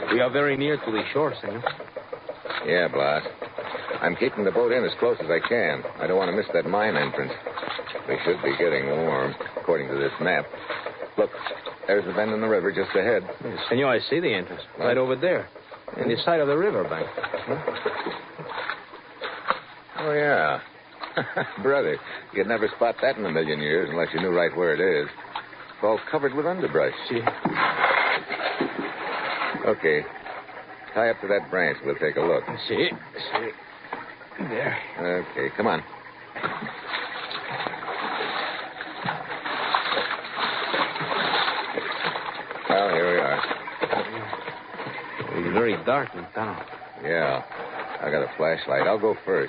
We are very near to the shore, senor. Yeah, Blas. I'm keeping the boat in as close as I can. I don't want to miss that mine entrance. We should be getting warm, according to this map. Look, there's the bend in the river just ahead. Yes, senor, I see the entrance. Right over there. On the side of the river bank. Oh, yeah. Brother, you'd never spot that in a million years unless you knew right where it is. It's all covered with underbrush. See? Okay. Tie up to that branch. We'll take a look. See? There. Okay, come on. Well, here we are. It's very dark in town. Yeah. I got a flashlight. I'll go first.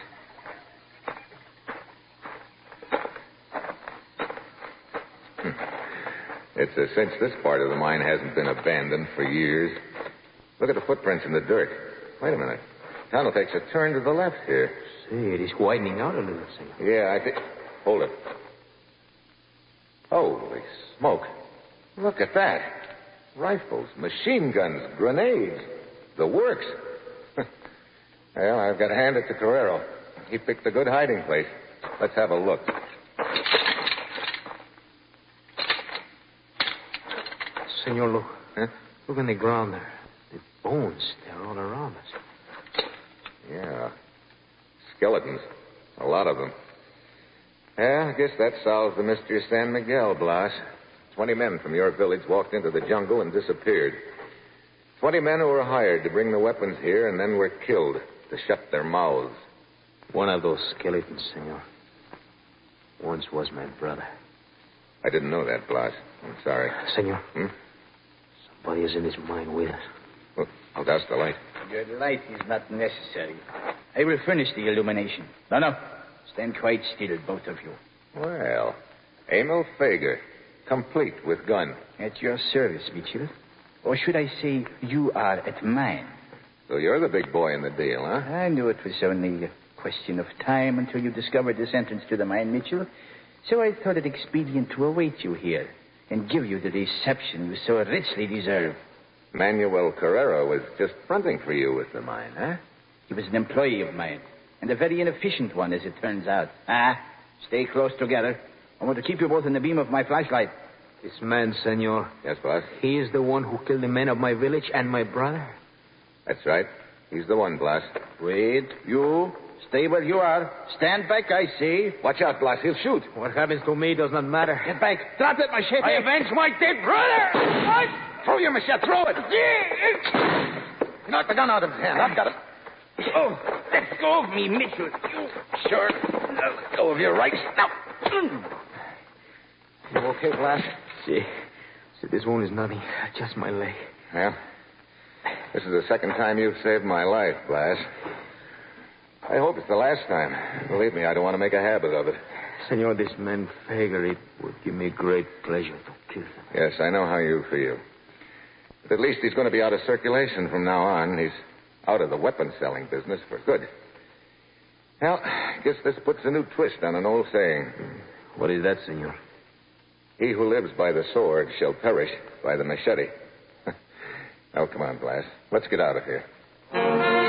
It's a cinch this part of the mine hasn't been abandoned for years. Look at the footprints in the dirt. Wait a minute. Tunnel takes a turn to the left here. See, it is widening out a little, senor. Yeah, I think... Hold it. Holy smoke. Look at that. Rifles, machine guns, grenades. The works. Well, I've got to hand it to Carrero. He picked a good hiding place. Let's have a look. Senor, look. Huh? Look on the ground there. The bones, they're all around us. Yeah. Skeletons. A lot of them. Yeah, I guess that solves the mystery of San Miguel, Blas. 20 men from your village walked into the jungle and disappeared. 20 men who were hired to bring the weapons here and then were killed to shut their mouths. One of those skeletons, senor, once was my brother. I didn't know that, Blas. I'm sorry. Senor, somebody is in this mine with us. Well, I'll douse the light. Your light is not necessary. I will furnish the illumination. No. Stand quite still, both of you. Well, Emil Fager, complete with gun. At your service, Mitchell. Or should I say, you are at mine. So you're the big boy in the deal, huh? I knew it was only a question of time until you discovered this entrance to the mine, Mitchell. So I thought it expedient to await you here and give you the reception you so richly deserve. Manuel Carrera was just fronting for you with the mine, huh? He was an employee of mine, and a very inefficient one, as it turns out. Stay close together. I want to keep you both in the beam of my flashlight. This man, senor. Yes, boss? He is the one who killed the men of my village and my brother. That's right. He's the one, Blas. Wait, you. Stay where you are. Stand back, I say. Watch out, Blas. He'll shoot. What happens to me does not matter. Get back. Drop that machete. I avenge my dead brother. Throw your machete. Throw it. Knock the gun out of his hand. I've got it. Oh, let go of me, Mitchell. You sure? I'll let go of your right. Now. You okay, Blas? See, this wound is nothing. Just my leg. Well, this is the second time you've saved my life, Blas. I hope it's the last time. Believe me, I don't want to make a habit of it. Senor, this man Fager, it would give me great pleasure to kill him. Yes, I know how you feel. But at least he's going to be out of circulation from now on. He's out of the weapon-selling business for good. Well, I guess this puts a new twist on an old saying. What is that, senor? He who lives by the sword shall perish by the machete. Oh, come on, Blas. Let's get out of here.